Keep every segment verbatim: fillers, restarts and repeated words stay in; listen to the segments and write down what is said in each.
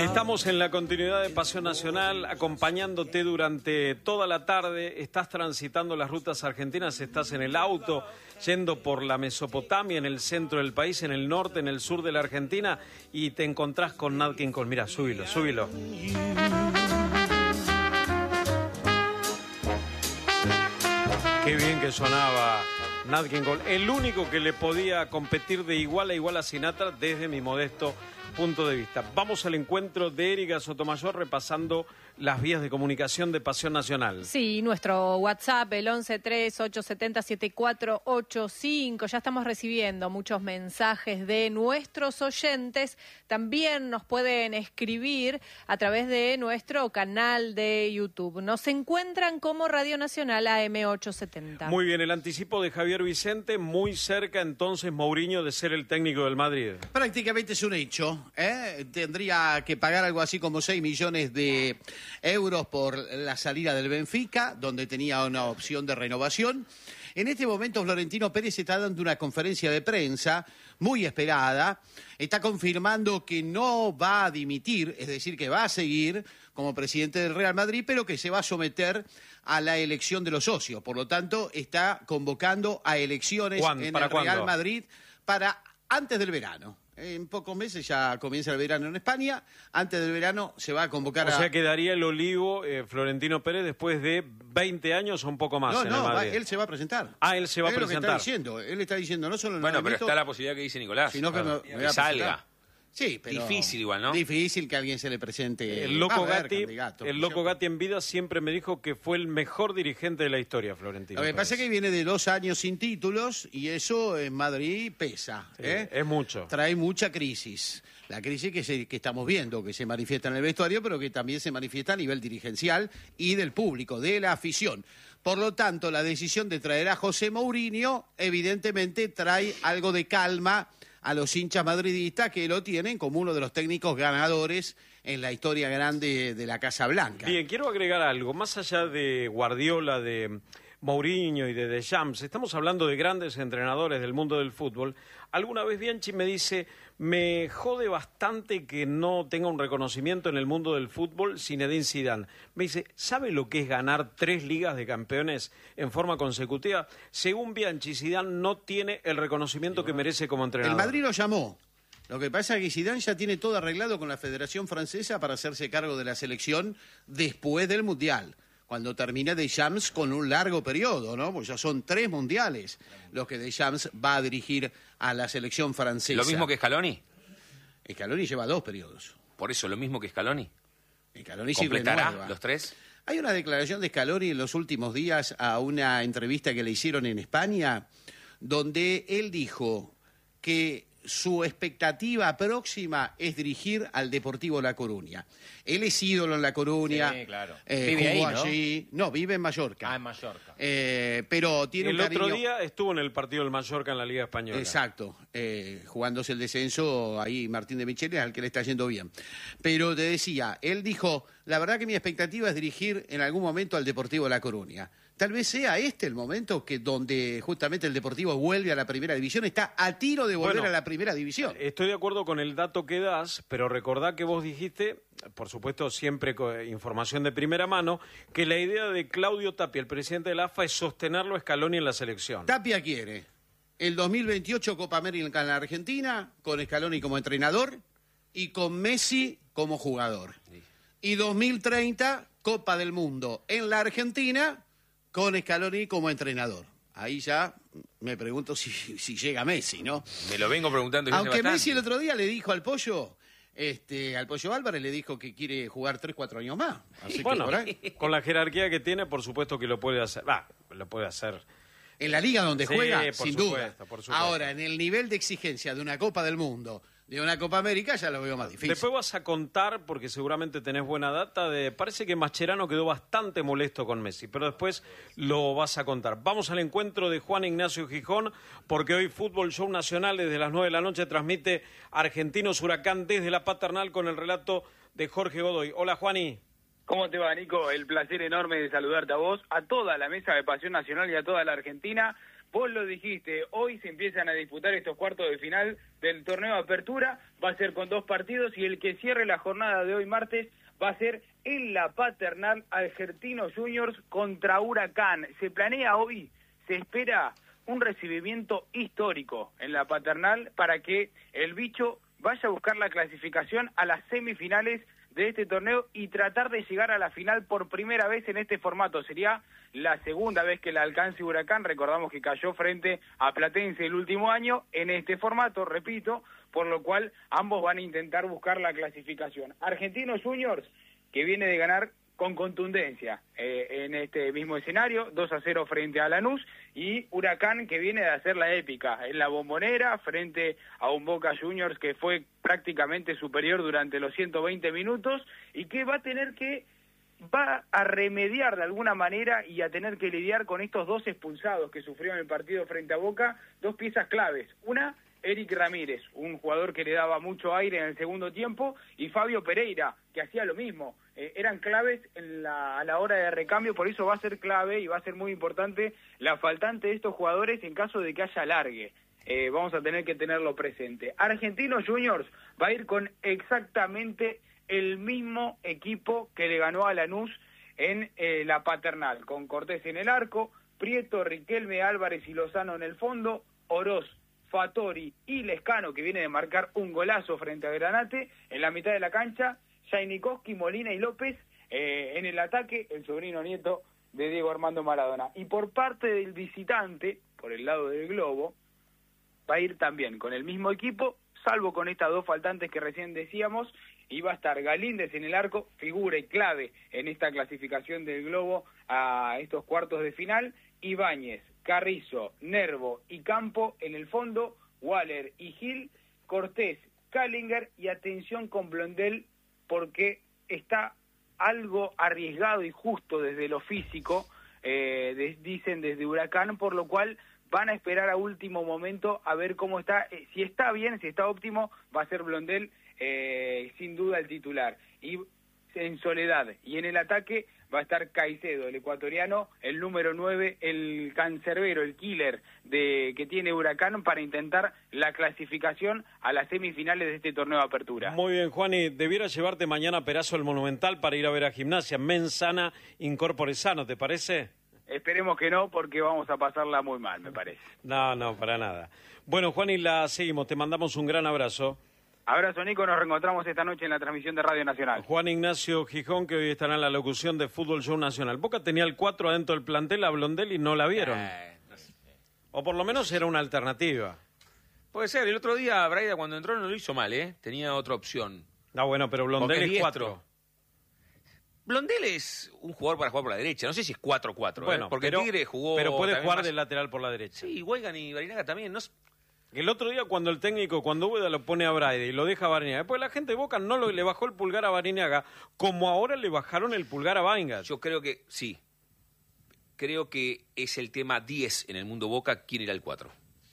Estamos en la continuidad de Pasión Nacional, acompañándote durante toda la tarde. Estás transitando las rutas argentinas, estás en el auto, yendo por la Mesopotamia, en el centro del país, en el norte, en el sur de la Argentina, y te encontrás con Nat King Cole. Mira, súbilo, súbilo. Qué bien que sonaba Nat King Cole, el único que le podía competir de igual a igual a Sinatra desde mi modesto punto de vista. Vamos al encuentro de Erika Sotomayor repasando las vías de comunicación de Pasión Nacional. Sí, nuestro WhatsApp, el once tres ocho siete cero siete cuatro ocho cinco. Ya estamos recibiendo muchos mensajes de nuestros oyentes. También nos pueden escribir a través de nuestro canal de YouTube. Nos encuentran como Radio Nacional A M ochocientos setenta. Muy bien, el anticipo de Javier Vicente, muy cerca entonces Mourinho de ser el técnico del Madrid. Prácticamente es un hecho. ¿eh? Tendría que pagar algo así como seis millones de euros por la salida del Benfica, donde tenía una opción de renovación. En este momento Florentino Pérez está dando una conferencia de prensa muy esperada, está confirmando que no va a dimitir, es decir, que va a seguir como presidente del Real Madrid, pero que se va a someter a la elección de los socios. Por lo tanto, está convocando a elecciones en el Real ¿cuándo? Madrid para antes del verano. En pocos meses ya comienza el verano en España. Antes del verano se va a convocar o a... O sea, quedaría el olivo eh, Florentino Pérez después de veinte años o un poco más. No, en no, el va, Madrid. él se va a presentar. Ah, él se va él a presentar. Es lo que está diciendo. Él está diciendo no solo... Bueno, pero está la posibilidad que dice Nicolás. Sino que, claro. me, me que salga. Sí, pero difícil igual, ¿no? Difícil que alguien se le presente. El loco ver, Gatti, el loco Gatti en vida siempre me dijo que fue el mejor dirigente de la historia, Florentino. Lo que pasa es que viene de dos años sin títulos y eso en Madrid pesa. Sí, ¿eh? Es mucho. Trae mucha crisis. La crisis que, se, que estamos viendo, que se manifiesta en el vestuario, pero que también se manifiesta a nivel dirigencial y del público, de la afición. Por lo tanto, la decisión de traer a José Mourinho evidentemente trae algo de calma a los hinchas madridistas que lo tienen como uno de los técnicos ganadores en la historia grande de la Casa Blanca. Bien, quiero agregar algo. Más allá de Guardiola, de Mourinho y de Deschamps, estamos hablando de grandes entrenadores del mundo del fútbol. Alguna vez Bianchi me dice, me jode bastante que no tenga un reconocimiento en el mundo del fútbol Zinedine Zidane. Me dice, ¿sabe lo que es ganar tres ligas de campeones en forma consecutiva? Según Bianchi, Zidane no tiene el reconocimiento que merece como entrenador. El Madrid lo llamó. Lo que pasa es que Zidane ya tiene todo arreglado con la Federación Francesa para hacerse cargo de la selección después del Mundial, cuando termine Deschamps con un largo periodo, ¿no? Pues ya son tres mundiales los que Deschamps va a dirigir a la selección francesa. ¿Lo mismo que Scaloni? Scaloni lleva dos periodos. Por eso, ¿lo mismo que Scaloni? Scaloni ¿Completará los tres? Hay una declaración de Scaloni en los últimos días a una entrevista que le hicieron en España, donde él dijo que su expectativa próxima es dirigir al Deportivo La Coruña. Él es ídolo en La Coruña. Sí, claro. Eh, ¿Vive ahí, jugó no? allí. No, vive en Mallorca. Ah, en Mallorca. Eh, pero tiene el un cariño... otro día estuvo en el partido del Mallorca en la Liga Española. Exacto, eh, jugándose el descenso ahí Martín de Micheli, al que le está yendo bien. Pero te decía, él dijo, la verdad que mi expectativa es dirigir en algún momento al Deportivo La Coruña. Tal vez sea este el momento que donde justamente el Deportivo vuelve a la primera división, está a tiro de volver bueno, a la primera división. Estoy de acuerdo con el dato que das, pero recordá que vos dijiste, por supuesto siempre con información de primera mano, que la idea de Claudio Tapia, el presidente de la A F A, es sostenerlo a Scaloni en la selección. Tapia quiere el dos mil veintiocho Copa América en la Argentina, con Scaloni como entrenador y con Messi como jugador. Sí. Y dos mil treinta Copa del Mundo en la Argentina, con Scaloni como entrenador. Ahí ya me pregunto si, si llega Messi, ¿no? Me lo vengo preguntando. Aunque Messi el otro día le dijo al Pollo, este, al Pollo Álvarez le dijo que quiere jugar tres, cuatro años más. Así bueno, que por ahí... con la jerarquía que tiene, por supuesto que lo puede hacer. Va, lo puede hacer. En la liga donde sí, juega, por sin supuesto, duda. Por supuesto. Ahora, en el nivel de exigencia de una Copa del Mundo, de una Copa América, ya lo veo más difícil. Después vas a contar, porque seguramente tenés buena data, de parece que Mascherano quedó bastante molesto con Messi, pero después lo vas a contar. Vamos al encuentro de Juan Ignacio Gijón, porque hoy Fútbol Show Nacional desde las nueve de la noche transmite Argentinos Huracán desde la Paternal con el relato de Jorge Godoy. Hola, Juani. ¿Cómo te va, Nico? El placer enorme de saludarte a vos, a toda la mesa de Pasión Nacional y a toda la Argentina. Vos lo dijiste, hoy se empiezan a disputar estos cuartos de final del torneo de apertura, va a ser con dos partidos y el que cierre la jornada de hoy martes va a ser en la Paternal Argentinos Juniors contra Huracán. Se planea hoy, se espera un recibimiento histórico en la Paternal para que el bicho vaya a buscar la clasificación a las semifinales de este torneo y tratar de llegar a la final por primera vez en este formato. Sería la segunda vez que la alcance Huracán. Recordamos que cayó frente a Platense el último año en este formato, repito, por lo cual ambos van a intentar buscar la clasificación. Argentinos Juniors, que viene de ganar con contundencia eh, en este mismo escenario, dos a cero frente a Lanús, y Huracán, que viene de hacer la épica en la Bombonera frente a un Boca Juniors que fue prácticamente superior durante los ciento veinte minutos y que va a tener que va a remediar de alguna manera y a tener que lidiar con estos dos expulsados que sufrió en el partido frente a Boca, dos piezas claves. Una, Eric Ramírez, un jugador que le daba mucho aire en el segundo tiempo, y Fabio Pereira, que hacía lo mismo. Eh, eran claves en la, a la hora de recambio, por eso va a ser clave y va a ser muy importante la faltante de estos jugadores en caso de que haya alargue. Eh, vamos a tener que tenerlo presente. Argentinos Juniors va a ir con exactamente el mismo equipo que le ganó a Lanús en eh, la Paternal, con Cortés en el arco, Prieto, Riquelme, Álvarez y Lozano en el fondo, Oroz, Fattori y Lescano, que viene de marcar un golazo frente a Granate, en la mitad de la cancha, Jainikowski, Molina y López, eh, en el ataque, el sobrino nieto de Diego Armando Maradona. Y por parte del visitante, por el lado del globo, va a ir también con el mismo equipo, salvo con estas dos faltantes que recién decíamos, y va a estar Galíndez en el arco, figura y clave en esta clasificación del globo a estos cuartos de final, Ibáñez, Carrizo, Nervo y Campo en el fondo, Waller y Gil, Cortés, Callinger, y atención con Blondel porque está algo arriesgado y justo desde lo físico, eh, de, dicen desde Huracán, por lo cual van a esperar a último momento a ver cómo está. Eh, si está bien, si está óptimo, va a ser Blondel eh, sin duda el titular. Y en Soledad y en el ataque va a estar Caicedo, el ecuatoriano, el número nueve, el cancerbero, el killer de que tiene Huracán para intentar la clasificación a las semifinales de este torneo de apertura. Muy bien, Juani, debiera llevarte mañana a Perazo el Monumental para ir a ver a Gimnasia. Men sana, incorpore sano, ¿te parece? Esperemos que no, porque vamos a pasarla muy mal, me parece. No, no, para nada. Bueno, Juani, la seguimos. Te mandamos un gran abrazo. Abrazo, Nico. Nos reencontramos esta noche en la transmisión de Radio Nacional. Juan Ignacio Gijón, que hoy estará en la locución de Fútbol Show Nacional. Boca tenía el cuatro adentro del plantel, a Blondel, y no la vieron. Eh, no sé. O por lo menos era una alternativa. Puede ser. El otro día, Braida, cuando entró, no lo hizo mal, ¿eh? Tenía otra opción. No, bueno, pero Blondel Porque es cuatro. Blondel es un jugador para jugar por la derecha. No sé si es cuatro cuatro, Bueno, ¿eh? Porque pero, Tigre jugó... pero puede también jugar más... de lateral por la derecha. Sí, Weigand y Barinaga también. No... El otro día cuando el técnico, cuando Úbeda lo pone a Braide y lo deja a Bariniaga, después la gente de Boca no lo, le bajó el pulgar a Bariniaga, como ahora le bajaron el pulgar a Weingart. Yo creo que sí. Creo que es el tema diez en el mundo Boca, quién era el cuatro.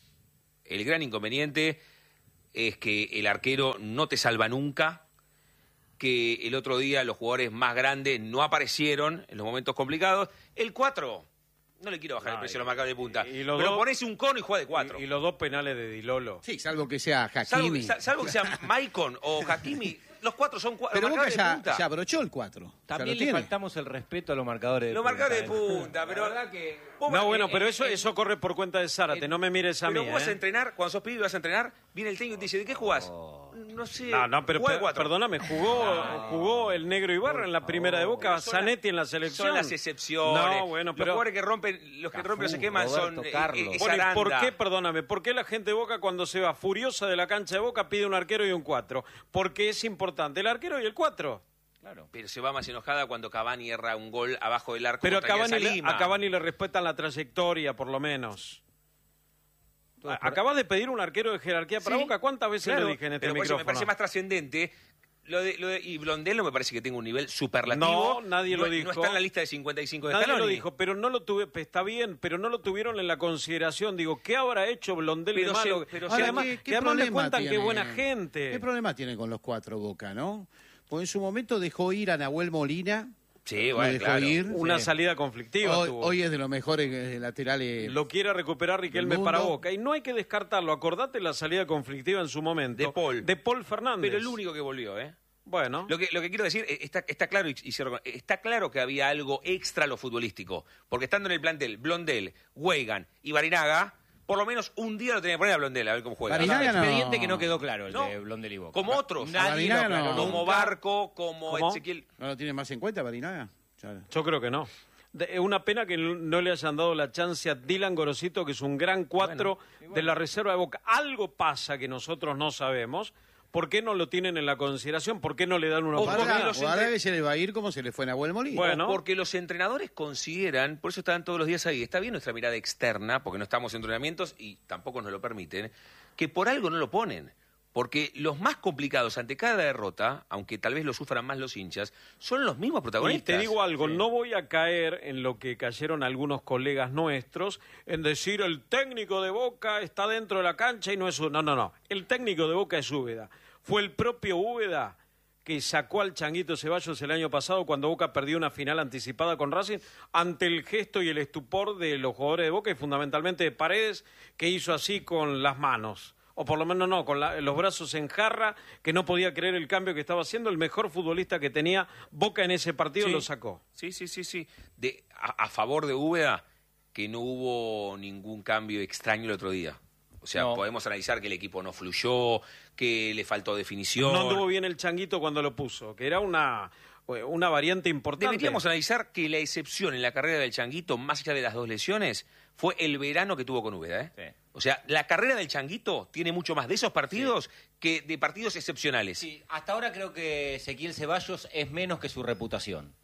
El gran inconveniente es que el arquero no te salva nunca, que el otro día los jugadores más grandes no aparecieron en los momentos complicados. El cuatro... No le quiero bajar no, el precio y, a los marcadores de punta. Y, y pero dos, ponés un cono y juega de cuatro. Y, y los dos penales de Di Lolo. Sí, salvo que sea Salvo, Hakimi. sal- salvo que sea Maicon o Hakimi, los cuatro son cuatro. Pero los Boca marcadores ya, de punta. ya abrochó el cuatro. También le faltamos el respeto a los marcadores de Los punta. marcadores de ¿eh? punta, pero la verdad que... vos No, vas- bueno, eh, pero eh, eso, eh, eso corre por cuenta de Zárate, eh, no me mires a pero mí. vos vas a ¿eh? entrenar, cuando sos pibe y vas a entrenar, viene el técnico y te dice, ¿de qué jugás? Oh. No sé, No, no, pero jugá de per- cuatro. perdóname, jugó, jugó el Negro Ibarra en la primera de Boca, Pero son Zanetti las- en la selección. Son las excepciones. No, bueno, Los pero... jugadores que rompen, los que Cafú, rompen los esquemas son... Roberto eh, Carlos. eh, es Bueno, ¿y Aranda. por qué, perdóname, por qué la gente de Boca cuando se va furiosa de la cancha de Boca pide un arquero y un cuatro? Porque es importante el arquero y el cuatro. Claro. Pero se va más enojada cuando Cavani erra un gol abajo del arco. Pero a contra Alianza Cavani, le, Lima. a Cavani le respetan la trayectoria, por lo menos. Todo A- por- Acabas de pedir un arquero de jerarquía para Sí, Boca. ¿Cuántas veces claro, lo dije en este pero por eso micrófono? me parece más trascendente. Lo de, lo de, y Blondel no me parece que tenga un nivel superlativo. No, nadie lo No- dijo. No está en la lista de cincuenta y cinco de Nadie lo Scaloni. dijo, pero no lo tuve, está bien, pero no lo tuvieron en la consideración. Digo, ¿qué habrá hecho Blondel de Pero se- malo? pero Que se- Ahora, además, ¿qué- que qué además me problema cuentan que tiene? buena gente. ¿Qué problema tiene con los cuatro Boca, no? Porque en su momento dejó ir a Nahuel Molina Sí, lo bueno, dejó claro. ir. Una Sí. salida conflictiva Hoy, tuvo. hoy es de los mejores eh, laterales. Lo quiere recuperar Riquelme del para mundo. Boca. Y no hay que descartarlo. Acordate la salida conflictiva en su momento. De Paul. De Paul Fernández. Pero el único que volvió, ¿eh? Bueno. Lo que, lo que quiero decir, eh, está, está claro y, y cierro con- está claro que había algo extra a lo futbolístico. Porque estando en el plantel Blondel, Weigan y Barinaga, por lo menos un día lo tenía que poner a Blondel a ver cómo juega. Barinaga Un no. expediente que no quedó claro, el No. de Blondel y Boca. Como otros. Nadie Barinaga lo aclaró no. nunca. Como Barco, como ¿Cómo? Ezequiel. ¿No lo tiene más en cuenta, Barinaga? Ya. Yo creo que no. De- Es una pena que no le hayan dado la chance a Dylan Gorosito, que es un gran cuatro de la reserva de Boca. Algo pasa que nosotros no sabemos. ¿Por qué no lo tienen en la consideración? ¿Por qué no le dan una O oportunidad? porque Guarda, los guarda entre- que se le va a ir como se le fue a Nahuel Molina. Bueno. Porque los entrenadores consideran, por eso están todos los días ahí, está bien nuestra mirada externa, porque no estamos en entrenamientos y tampoco nos lo permiten, que por algo no lo ponen. Porque los más complicados ante cada derrota, aunque tal vez lo sufran más los hinchas, son los mismos Y protagonistas. te digo algo, no voy a caer en lo que cayeron algunos colegas nuestros, en decir el técnico de Boca está dentro de la cancha y no es... No, no, no. El técnico de Boca es Úbeda. Fue el propio Úbeda que sacó al Changuito Ceballos el año pasado cuando Boca perdió una final anticipada con Racing ante el gesto y el estupor de los jugadores de Boca y fundamentalmente de Paredes, que hizo así con las manos. O por lo menos no, con la- los brazos en jarra, que no podía creer el cambio que estaba haciendo. El mejor futbolista que tenía Boca en ese partido Sí. lo sacó. Sí, sí, sí, sí. De, a, a favor de Úbeda, que no hubo ningún cambio extraño el otro día. O sea, No. podemos analizar que el equipo no fluyó, que le faltó definición. No anduvo bien el Changuito cuando lo puso, que era una, una variante importante. Deberíamos analizar que la excepción en la carrera del Changuito, más allá de las dos lesiones, fue el verano que tuvo con Úbeda, ¿eh? Sí. O sea, la carrera del Changuito tiene mucho más de esos partidos que de partidos excepcionales. Sí, hasta ahora creo que Ezequiel Ceballos es menos que su reputación.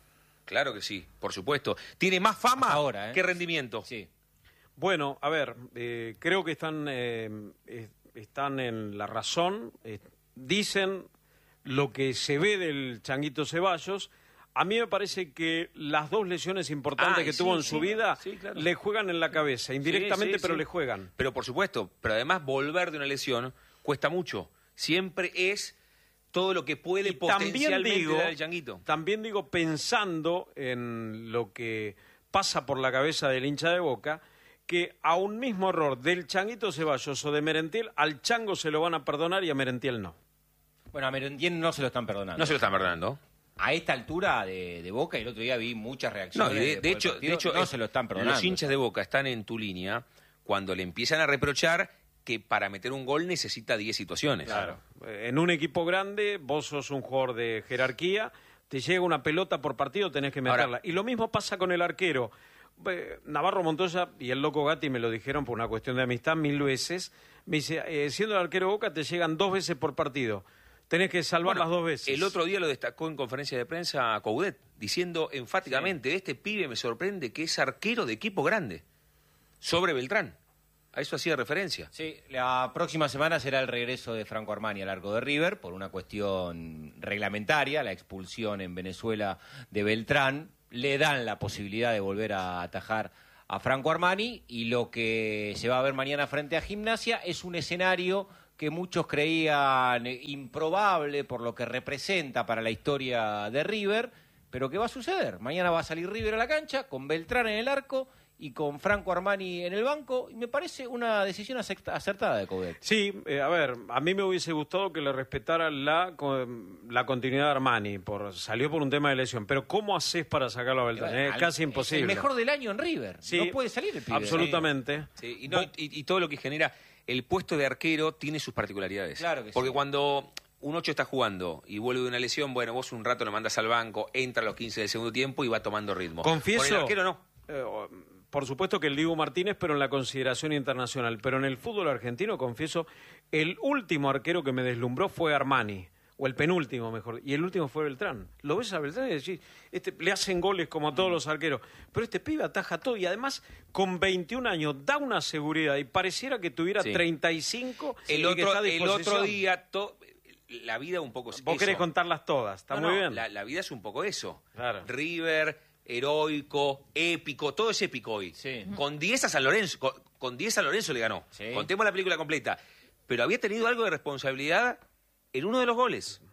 Claro que sí, por supuesto. Tiene más fama Hasta ahora, ¿eh? que rendimiento. Sí. Bueno, a ver, eh, creo que están, eh, eh, están en la razón, eh, dicen lo que se ve del Changuito Ceballos. A mí me parece que las dos lesiones importantes Ay, que sí, tuvo en sí, su vida sí, claro. le juegan en la cabeza, indirectamente, Sí, sí, pero sí. le juegan. Pero por supuesto, pero además volver de una lesión cuesta mucho. Siempre es todo lo que puede Y también potencialmente digo, dar el Changuito. también digo, pensando en lo que pasa por la cabeza del hincha de Boca, que a un mismo error del Changuito Ceballos o de Merentiel, al Chango se lo van a perdonar y a Merentiel no. Bueno, a Merentiel no se lo están perdonando. No se lo están perdonando. A esta altura de, de Boca, el otro día vi muchas reacciones. No, y de, después de del hecho, partido, de hecho no es- se lo están perdonando. los hinchas de Boca están en tu línea cuando le empiezan a reprochar que para meter un gol necesita diez situaciones. Claro. En un equipo grande, vos sos un jugador de jerarquía, te llega una pelota por partido, tenés que meterla. Ahora- y lo mismo pasa con el arquero. Eh, Navarro Montoya y el loco Gatti me lo dijeron por una cuestión de amistad mil veces. Me dice, eh, siendo el arquero de Boca te llegan dos veces por partido. Tenés que salvar Bueno, las dos veces. El otro día lo destacó en conferencia de prensa Coudet, diciendo enfáticamente, este pibe me sorprende que es arquero de equipo grande, sobre Beltrán. A eso hacía referencia. Sí, la próxima semana será el regreso de Franco Armani al arco de River por una cuestión reglamentaria, la expulsión en Venezuela de Beltrán. Le dan la posibilidad de volver a atajar a Franco Armani y lo que se va a ver mañana frente a Gimnasia es un escenario que muchos creían improbable por lo que representa para la historia de River, pero que va a suceder. Mañana va a salir River a la cancha con Beltrán en el arco y con Franco Armani en el banco, y me parece una decisión acert- acertada de Coudet. Sí, eh, a ver, a mí me hubiese gustado que le respetara la, co- la continuidad de Armani, por, salió por un tema de lesión, pero ¿cómo haces para sacarlo a Beltrán? Es Al- casi es imposible. el mejor del año en River. Sí, No puede salir el pibe. absolutamente. Sí, y, no, y, y todo lo que genera el puesto de arquero tiene sus particularidades. Claro que Porque sí. cuando un ocho está jugando y vuelve de una lesión, bueno, vos un rato lo mandas al banco, entra a los quince del segundo tiempo y va tomando ritmo. Confieso, Con el arquero no. eh, o- por supuesto que el Dibu Martínez, pero en la consideración internacional. Pero en el fútbol argentino, confieso, el último arquero que me deslumbró fue Armani, o el penúltimo mejor, y el último fue Beltrán. Lo ves a Beltrán y decís, este, le hacen goles como a todos los arqueros, pero este pibe ataja todo y además con veintiún años da una seguridad y pareciera que tuviera Sí. treinta y cinco El, y que otro, está a el otro disposición. día, to- la vida un poco... Vos eso. querés contarlas todas, está No, muy no, bien. La, la vida es un poco eso. Claro. River, heroico, épico, todo es épico hoy. Sí. Con diez a San Lorenzo, con, con diez a Lorenzo le ganó. Sí. Contemos la película completa. Pero había tenido algo de responsabilidad en uno de los goles.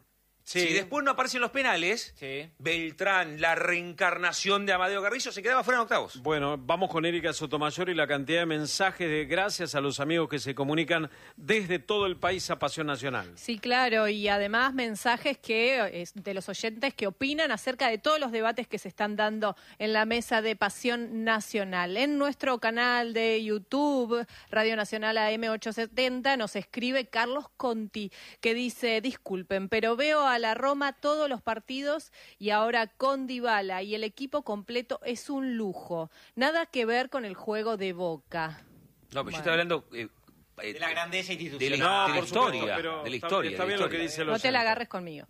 Sí. Si después no aparecen los penales, Sí. Beltrán, la reencarnación de Amadeo Carrillo, se quedaba fuera en octavos. Bueno, vamos con Erika Sotomayor y la cantidad de mensajes de gracias a los amigos que se comunican desde todo el país a Pasión Nacional. Sí, claro, y además mensajes que es, de los oyentes que opinan acerca de todos los debates que se están dando en la mesa de Pasión Nacional. En nuestro canal de YouTube, Radio Nacional A M ochocientos setenta, nos escribe Carlos Conti, que dice, disculpen, pero veo a la Roma todos los partidos y ahora con Dybala y el equipo completo es un lujo. Nada que ver con el juego de Boca. No, pero Bueno. yo estaba hablando... eh, eh, De la grandeza de la, institucional. No, de la por supuesto, historia, pero de la está- historia. está de la bien lo que historia. dice el No te la oyente. agarres conmigo.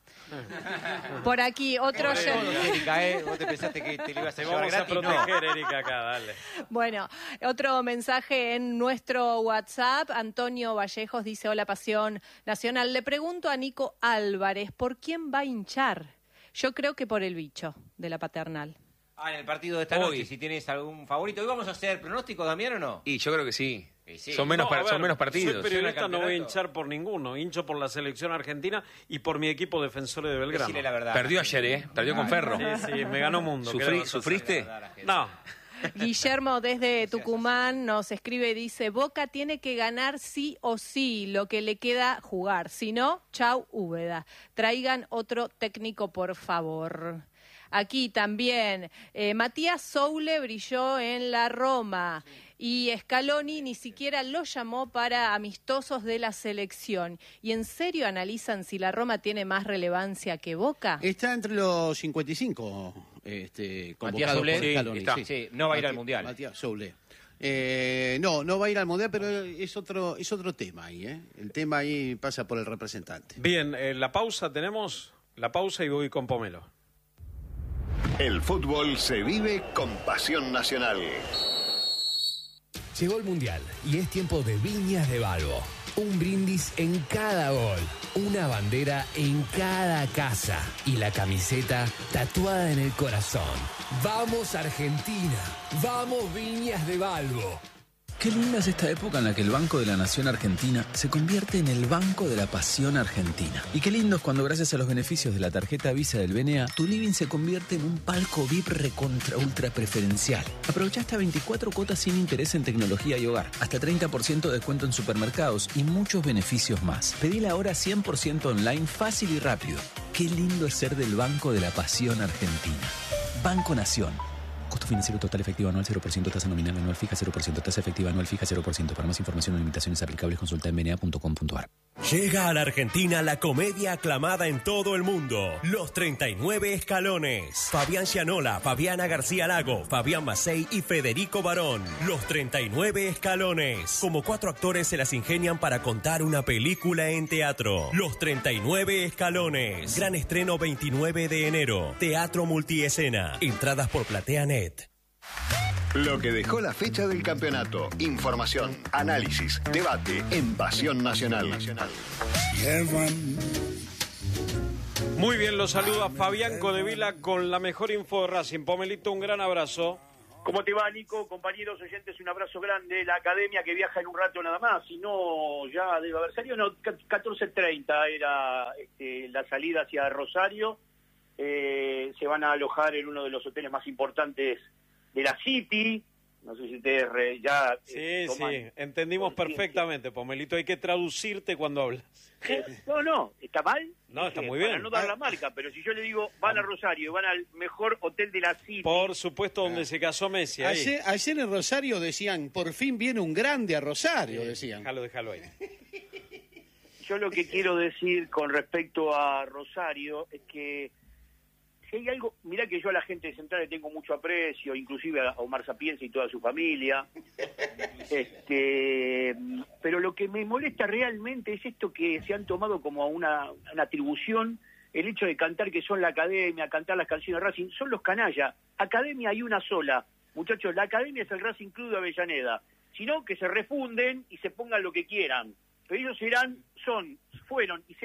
Por aquí, otro Todos, oyente. Erika, ¿eh? Vos te pensaste que te lo ibas a Te llevar vamos a gratis. No. proteger, Erika, acá, dale. Bueno, otro mensaje en nuestro WhatsApp. Antonio Vallejos dice, hola Pasión Nacional. Le pregunto a Nico Álvarez, ¿por quién va a hinchar? Yo creo que por el bicho de la Paternal. Ah, en el partido de esta Hoy. noche, si tienes algún favorito. ¿Hoy vamos a hacer pronóstico, Damián, o no? Y yo creo que sí. Y sí. Son, menos, No, par- a ver, son menos Soy partidos. periodista, no voy a campeonato. hinchar por ninguno. Hincho por la selección argentina y por mi equipo Defensores de Belgrano. Decile la verdad. Perdió ayer, ¿eh? Perdió con Ferro. Sí, sí, me ganó mundo. Sufrí- ¿qué le vas a hacer? ¿Sufriste? No. Guillermo desde Tucumán nos escribe, dice, Boca tiene que ganar sí o sí, lo que le queda jugar. Si no, chau Úbeda. Traigan otro técnico, por favor. Aquí también, eh, Matías Soule brilló en la Roma y Scaloni ni siquiera lo llamó para amistosos de la selección. ¿Y en serio analizan si la Roma tiene más relevancia que Boca? Está entre los cincuenta y cinco este, Matías convocados Soule, por sí, Scaloni, está. sí. Sí, no va a ir al Mati- Mundial. Matías Soule. Eh, no, no va a ir al Mundial, pero es otro, es otro tema ahí, ¿eh? El tema ahí pasa por el representante. Bien, eh, la pausa tenemos. La pausa y voy con Pomelo. El fútbol se vive con Pasión Nacional. Llegó el Mundial y es tiempo de Viñas de Balbo. Un brindis en cada gol, una bandera en cada casa y la camiseta tatuada en el corazón. ¡Vamos Argentina! ¡Vamos Viñas de Balbo! Qué linda es esta época en la que el Banco de la Nación Argentina se convierte en el Banco de la Pasión Argentina. Y qué lindo es cuando gracias a los beneficios de la tarjeta Visa del B N A, tu living se convierte en un palco V I P recontra ultra preferencial. Aprovecha hasta veinticuatro cuotas sin interés en tecnología y hogar, hasta treinta por ciento de descuento en supermercados y muchos beneficios más. Pedila ahora cien por ciento online, fácil y rápido. Qué lindo es ser del Banco de la Pasión Argentina. Banco Nación. Costo financiero total efectivo anual cero por ciento, tasa nominal anual fija cero por ciento, tasa efectiva anual fija cero por ciento. Para más información o limitaciones aplicables consulta en b n a punto com punto a r. Llega a la Argentina la comedia aclamada en todo el mundo, Los treinta y nueve Escalones. Fabián Gianola, Fabiana García Lago, Fabián Macei y Federico Barón. Los treinta y nueve Escalones. Como cuatro actores se las ingenian para contar una película en teatro. Los treinta y nueve Escalones. Gran estreno veintinueve de enero. Teatro multiescena. Entradas por PlateaNet. Lo que dejó la fecha del campeonato. Información, análisis, debate en Pasión Nacional. Muy bien, los saluda Fabián Codevila con la mejor info de Racing. Pomelito, un gran abrazo. ¿Cómo te va, Nico? Compañeros oyentes, un abrazo grande. La academia que viaja en un rato nada más, si no, ya debe haber salido. No, catorce treinta era este, la salida hacia Rosario. Eh, se van a alojar en uno de los hoteles más importantes de la City. No sé si ustedes re- ya... Sí, eh, toman sí, entendimos conciencia. perfectamente, Pomelito. Hay que traducirte cuando hablas. Eh, No, no, ¿está mal? No, está Dije, muy para bien. no dar la marca, pero si yo le digo, van a Rosario, van al mejor hotel de la City... Por supuesto, donde se casó Messi. Ahí. Ayer, ayer en Rosario decían, por fin viene un grande a Rosario, decían. Déjalo, déjalo ahí. Yo lo que quiero decir con respecto a Rosario es que si hay algo, mirá que yo a la gente de Central le tengo mucho aprecio, inclusive a Omar Sapienza y toda su familia, este, pero lo que me molesta realmente es esto que se han tomado como una, una atribución, el hecho de cantar que son la academia, cantar las canciones de Racing, son los canallas, academia hay una sola, muchachos, la academia es el Racing Club de Avellaneda, sino que se refunden y se pongan lo que quieran, pero ellos serán, son, fueron y serán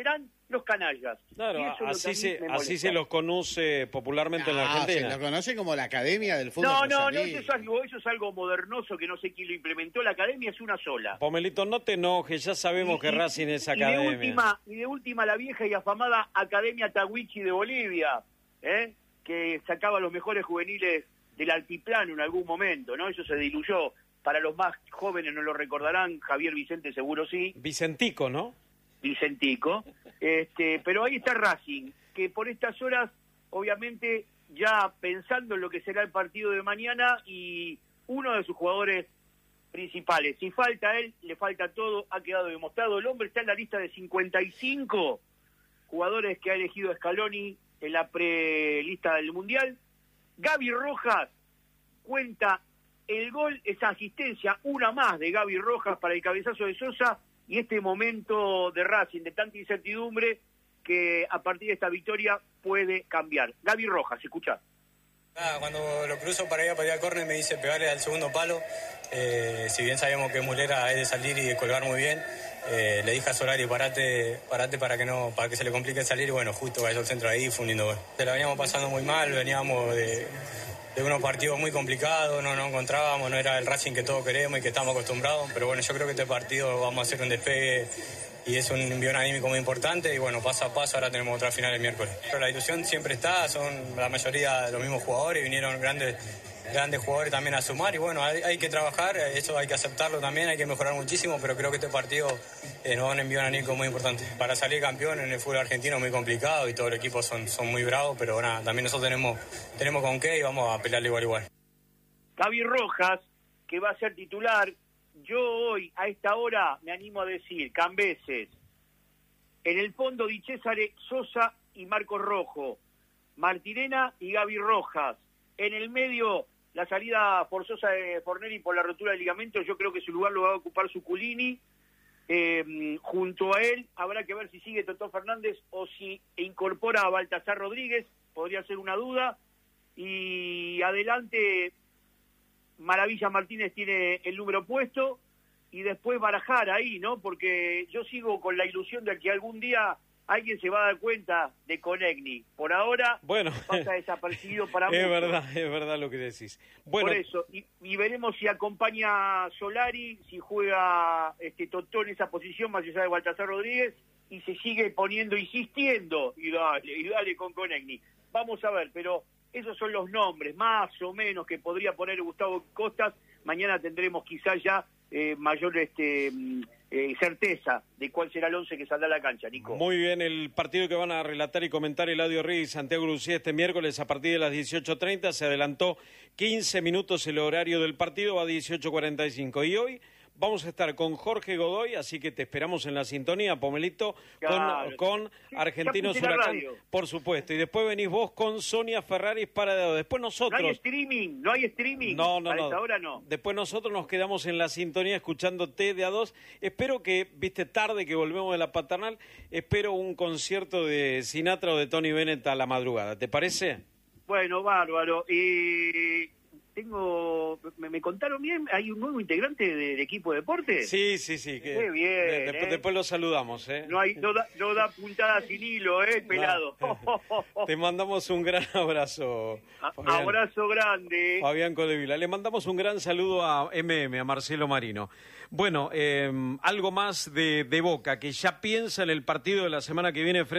los canallas. Claro, Y eso es lo que así a mí se, me así molesta. se los conoce popularmente en la Ah, Argentina. se lo conoce como la Academia del Fútbol No, no, no, Rosarino. eso es algo, eso es algo modernoso que no sé quién lo implementó. La academia es una sola. Pomelito, no te enojes, ya sabemos Y- que y- Racing es y de academia. última, y de última la vieja y afamada Academia Tawichi de Bolivia, ¿eh? que sacaba los mejores juveniles del altiplano en algún momento, ¿no? Eso se diluyó. Para los más jóvenes no lo recordarán, Javier Vicente seguro sí. Vicentico, ¿no? Vicentico. Este, pero ahí está Racing, que por estas horas, obviamente, ya pensando en lo que será el partido de mañana y uno de sus jugadores principales. Si falta él, le falta todo, ha quedado demostrado. El hombre está en la lista de cincuenta y cinco jugadores que ha elegido Scaloni en la prelista del Mundial. Gaby Rojas cuenta el gol, esa asistencia, una más de Gaby Rojas para el cabezazo de Sosa y este momento de Racing, de tanta incertidumbre que a partir de esta victoria puede cambiar. Gaby Rojas, escuchá. Ah, cuando lo cruzo para ir a patear córner me dice pegarle al segundo palo. Eh, si bien sabíamos que Mulera es de salir y de colgar muy bien, eh, le dije a Solari parate, parate para que no, para que se le complique salir y bueno, justo cayó el centro ahí, fue un lindo gol. Se la veníamos pasando muy mal, veníamos de, de unos partidos muy complicados, no nos encontrábamos, no era el Racing que todos queremos y que estamos acostumbrados, pero bueno, yo creo que este partido vamos a hacer un despegue y es un envío anímico muy importante y bueno, paso a paso ahora tenemos otra final el miércoles. Pero la ilusión siempre está, son la mayoría de los mismos jugadores, vinieron grandes grandes jugadores también a sumar y bueno, hay, hay que trabajar, eso hay que aceptarlo también, hay que mejorar muchísimo, pero creo que este partido eh, nos va a enviar un anímico muy importante. Para salir campeón en el fútbol argentino es muy complicado y todo el equipo son, son muy bravos, pero nada, también nosotros tenemos, tenemos con qué y vamos a pelearle igual igual. Gaby Rojas, que va a ser titular, yo hoy a esta hora me animo a decir, Cambeses, en el fondo Di Cesare, Sosa y Marcos Rojo, Martirena y Gaby Rojas, en el medio la salida forzosa de Fornelli por la rotura del ligamento, yo creo que su lugar lo va a ocupar Zuculini, eh, junto a él habrá que ver si sigue Totó Fernández o si incorpora a Baltasar Rodríguez, podría ser una duda, y adelante Maravilla Martínez tiene el número puesto y después barajar ahí, ¿no? Porque yo sigo con la ilusión de que algún día alguien se va a dar cuenta de Conegni. Por ahora bueno, pasa desapercibido para es muchos. verdad, es verdad lo que decís. Bueno, Por eso, y, y veremos si acompaña Solari, si juega este Totó en esa posición más allá de Baltasar Rodríguez y se sigue poniendo, insistiendo, y dale, y dale con Conegni. Vamos a ver, pero esos son los nombres, más o menos, que podría poner Gustavo Costas. Mañana tendremos quizás ya eh, mayor este eh, certeza de cuál será el once que saldrá a la cancha, Nico. muy bien, el partido que van a relatar y comentar Eladio Rey y Santiago Lucía este miércoles a partir de las dieciocho treinta, se adelantó quince minutos el horario del partido, va a dieciocho cuarenta y cinco. Y hoy vamos a estar con Jorge Godoy, así que te esperamos en la sintonía, Pomelito, Claro. con, con Sí, Argentinos ya puse la Huracán, radio. por supuesto. Y después venís vos con Sonia Ferraris para de después No nosotros. hay streaming, no hay streaming. No, no, a no. esta hora no. Después nosotros nos quedamos en la sintonía escuchándote de a dos. Espero que, viste, tarde que volvemos de la paternal, espero un concierto de Sinatra o de Tony Bennett a la madrugada. ¿Te parece? Bueno, bárbaro. Eh, tengo, me, me contaron bien, hay un nuevo integrante del equipo de deporte. Sí, sí, sí. Que Qué bien, de- después, eh. después lo saludamos, ¿eh? No hay, no da, no da puntada sin hilo, eh, pelado. Te mandamos un gran abrazo, Fabián. Abrazo grande. Fabián Codevila. Le mandamos un gran saludo a M M, a Marcelo Marino. Bueno, eh, algo más de, de Boca, que ya piensa en el partido de la semana que viene frente